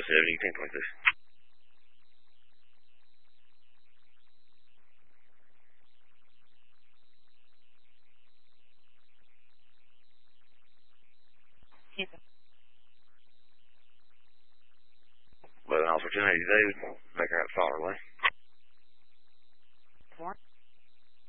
you think like this. But an opportunity to do, make her out the Fowler way.